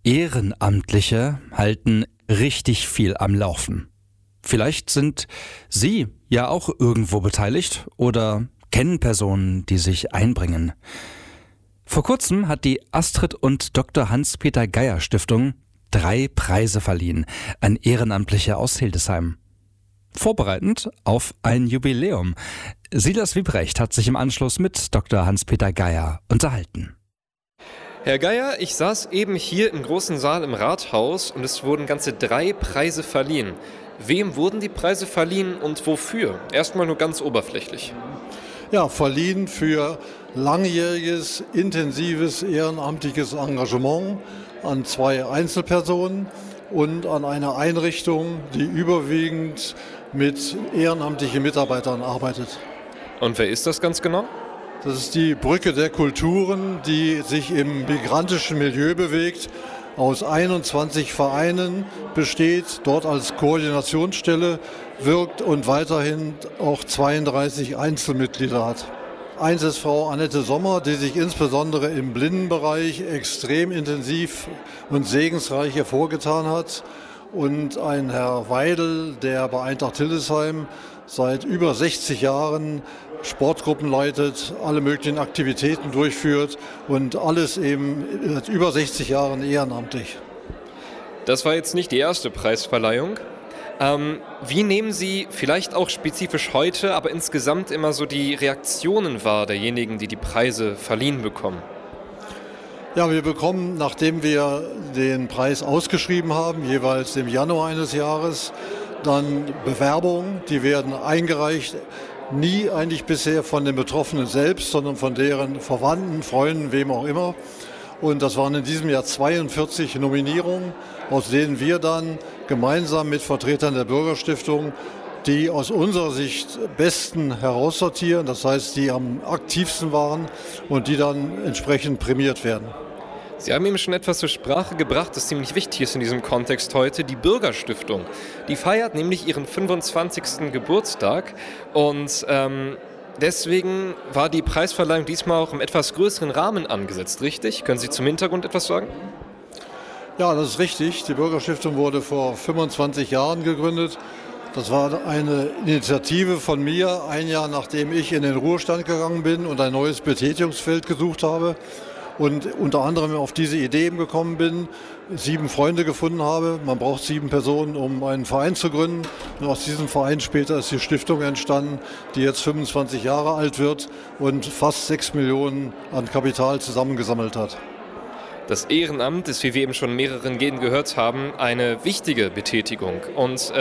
Ehrenamtliche halten richtig viel am Laufen. Vielleicht sind Sie ja auch irgendwo beteiligt oder kennen Personen, die sich einbringen. Vor kurzem hat die Astrid und Dr. Hans-Peter Geier Stiftung 3 Preise verliehen an Ehrenamtliche aus Hildesheim. Vorbereitend auf ein Jubiläum. Silas Wiebrecht hat sich im Anschluss mit Dr. Hans-Peter Geier unterhalten. Herr Geier, ich saß eben hier im großen Saal im Rathaus und es wurden ganze 3 Preise verliehen. Wem wurden die Preise verliehen und wofür? Erstmal nur ganz oberflächlich. Ja, verliehen für langjähriges, intensives ehrenamtliches Engagement an 2 Einzelpersonen und an eine Einrichtung, die überwiegend mit ehrenamtlichen Mitarbeitern arbeitet. Und wer ist das ganz genau? Das ist die Brücke der Kulturen, die sich im migrantischen Milieu bewegt, aus 21 Vereinen besteht, dort als Koordinationsstelle wirkt und weiterhin auch 32 Einzelmitglieder hat. Eins ist Frau Annette Sommer, die sich insbesondere im Blindenbereich extrem intensiv und segensreich hervorgetan hat. Und ein Herr Weidel, der bei Eintracht Hildesheim seit über 60 Jahren Sportgruppen leitet, alle möglichen Aktivitäten durchführt und alles eben seit über 60 Jahren ehrenamtlich. Das war jetzt nicht die erste Preisverleihung. Wie nehmen Sie vielleicht auch spezifisch heute, aber insgesamt immer so die Reaktionen wahr derjenigen, die die Preise verliehen bekommen? Ja, wir bekommen, nachdem wir den Preis ausgeschrieben haben, jeweils im Januar eines Jahres, dann Bewerbungen, die werden eingereicht. Nie eigentlich bisher von den Betroffenen selbst, sondern von deren Verwandten, Freunden, wem auch immer. Und das waren in diesem Jahr 42 Nominierungen, aus denen wir dann gemeinsam mit Vertretern der Bürgerstiftung die aus unserer Sicht Besten heraussortieren, das heißt, die am aktivsten waren und die dann entsprechend prämiert werden. Sie haben eben schon etwas zur Sprache gebracht, das ziemlich wichtig ist in diesem Kontext heute, die Bürgerstiftung. Die feiert nämlich ihren 25. Geburtstag und deswegen war die Preisverleihung diesmal auch im etwas größeren Rahmen angesetzt, richtig? Können Sie zum Hintergrund etwas sagen? Ja, das ist richtig. Die Bürgerstiftung wurde vor 25 Jahren gegründet. Das war eine Initiative von mir, ein Jahr nachdem ich in den Ruhestand gegangen bin und ein neues Betätigungsfeld gesucht habe. Und unter anderem auf diese Idee gekommen bin, 7 Freunde gefunden habe. Man braucht 7 Personen, um einen Verein zu gründen. Und aus diesem Verein später ist die Stiftung entstanden, die jetzt 25 Jahre alt wird und fast 6 Millionen an Kapital zusammengesammelt hat. Das Ehrenamt ist, wie wir eben schon in mehreren Reden gehört haben, eine wichtige Betätigung. Und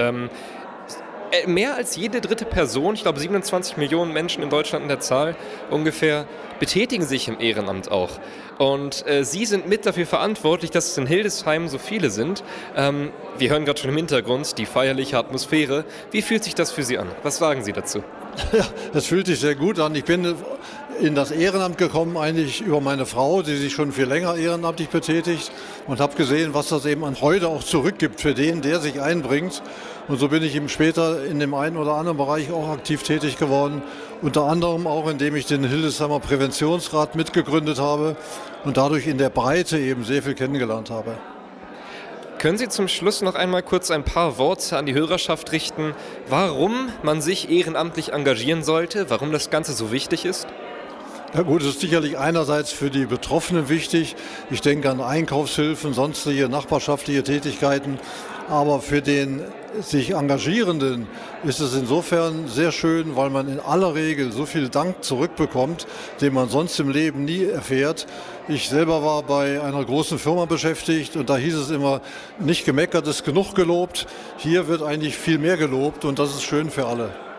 mehr als jede dritte Person, ich glaube 27 Millionen Menschen in Deutschland in der Zahl ungefähr, betätigen sich im Ehrenamt auch. Und Sie sind mit dafür verantwortlich, dass es in Hildesheim so viele sind. Wir hören gerade schon im Hintergrund die feierliche Atmosphäre. Wie fühlt sich das für Sie an? Was sagen Sie dazu? Ja, das fühlt sich sehr gut an. Ich bin in das Ehrenamt gekommen, eigentlich über meine Frau, die sich schon viel länger ehrenamtlich betätigt und habe gesehen, was das eben an heute auch zurückgibt für den, der sich einbringt. Und so bin ich eben später in dem einen oder anderen Bereich auch aktiv tätig geworden. Unter anderem auch, indem ich den Hildesheimer Präventionsrat mitgegründet habe und dadurch in der Breite eben sehr viel kennengelernt habe. Können Sie zum Schluss noch einmal kurz ein paar Worte an die Hörerschaft richten, warum man sich ehrenamtlich engagieren sollte, warum das Ganze so wichtig ist? Ja gut, es ist sicherlich einerseits für die Betroffenen wichtig. Ich denke an Einkaufshilfen, sonstige nachbarschaftliche Tätigkeiten. Aber für den sich Engagierenden ist es insofern sehr schön, weil man in aller Regel so viel Dank zurückbekommt, den man sonst im Leben nie erfährt. Ich selber war bei einer großen Firma beschäftigt und da hieß es immer, nicht gemeckert ist genug gelobt. Hier wird eigentlich viel mehr gelobt und das ist schön für alle.